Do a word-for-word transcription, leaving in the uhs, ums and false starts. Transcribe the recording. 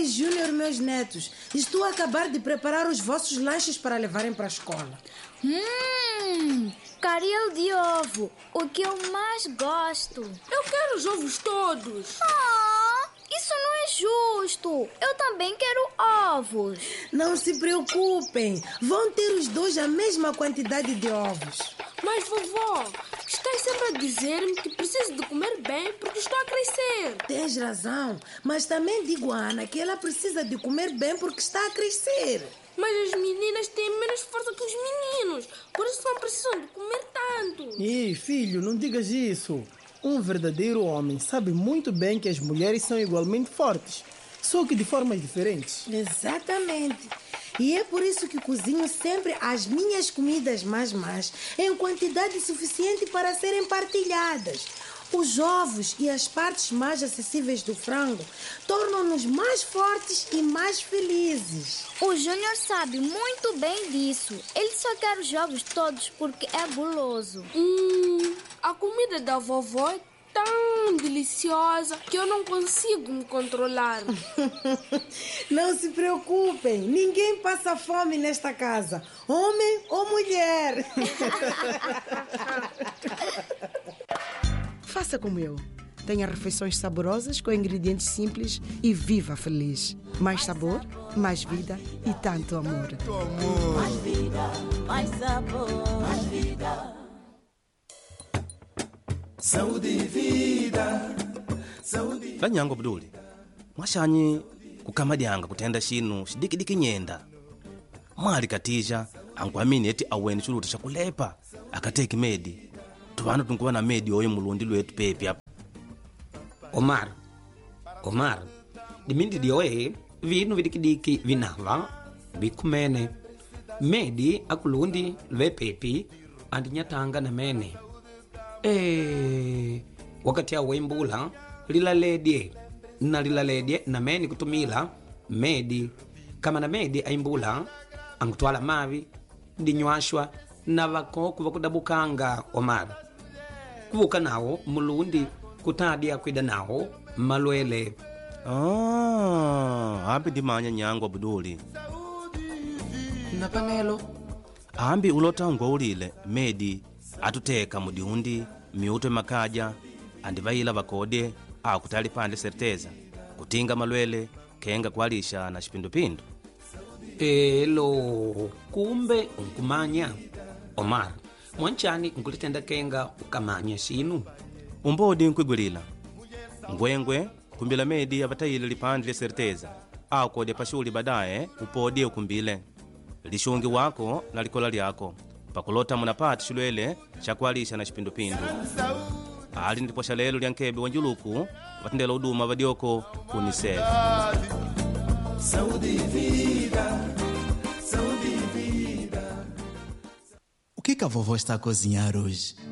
Júnior, meus netos. Estou a acabar de preparar os vossos lanches para levarem para a escola. Hum, caril de ovo, o que eu mais gosto. Eu quero os ovos todos. Ah, isso não é justo. Eu também quero ovos. Não se preocupem, vão ter os dois a mesma quantidade de ovos. Mas, vovó, estás sempre a dizer-me que preciso de comer bem porque estou a crescer. Tens razão, mas também digo a Ana que ela precisa de comer bem porque está a crescer. Mas as meninas têm menos força que os meninos, por isso não precisam de comer tanto. Ei, filho, não digas isso. Um verdadeiro homem sabe muito bem que as mulheres são igualmente fortes, só que de formas diferentes. Exatamente. E é por isso que cozinho sempre as minhas comidas mais más em quantidade suficiente para serem partilhadas. Os ovos e as partes mais acessíveis do frango tornam-nos mais fortes e mais felizes. O Júnior sabe muito bem disso. Ele só quer os ovos todos porque é guloso. Hum, a comida da vovó é tão deliciosa que eu não consigo me controlar. Não se preocupem, ninguém passa fome nesta casa, homem ou mulher. Faça como eu. Tenha refeições saborosas com ingredientes simples e viva feliz. Mais sabor, mais vida e tanto amor. Mais vida, mais sabor, mais vida. Saúde e vida, saúde. Vanyango Abduli, mwashanyi kukamadyanga kutenda shinu shidikidiki nyenda. Mwali katija angwamini eti aweni chuluta chakulepa akateki medi. Tuvanu tunkuwa na medi oyo mulundi lwetu pepi apa. Omar, Omar, dimindi dioe vinu vidikidiki vinava vikumene. Medi akulundi lwe pepi andinyatanga na mene. Eh, wakati ya wembula lilaledye na lilaledye na meni kutumila medi kama na medi aimbula angutwala mavi dinywashwa na vakoku vakudabukanga Omar kuvuka nawo mulundi kutadia kwida nawo malwele. Ah, hambi dimanya nyango Abduli. Na panelo hambi ulota ngwaulile medi atuteka mudiundi miuto makaja andivayila vakode au kutali pande serteza kutinga malwele kenga kwalisha na shipindupindu. Elo kumbe unkumanya Omar mwanchani nkulitenda kenga ukamanya sinu umbodi nkwigulila ngwengwe kumbila medi avatayile lipande serteza au kode pashuli badaye upodi ukumbile lishungi wako na likola lyako pakulota munapati shilwele chakwalisha na shipindupindu. Ali ndipo shalelo lya nkebe wanjuluku vatendela uduma vadioko kunisef. Saúde e vida, saúde e vida. O que que a vovó está a cozinhar hoje?